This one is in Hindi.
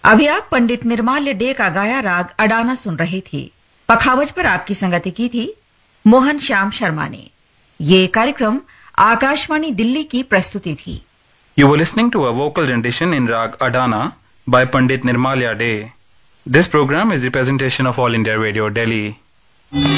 अभी आप पंडित निर्माल्य डे का गाया राग अडाना सुन रहे थे। पखावज पर आपकी संगति की थी मोहन श्याम शर्मा ने। ये कार्यक्रम आकाशवाणी दिल्ली की प्रस्तुति थी। You were listening to a vocal rendition in Rag Adana by Pandit Nirmalya Day. This program is a representation of All India Radio, Delhi.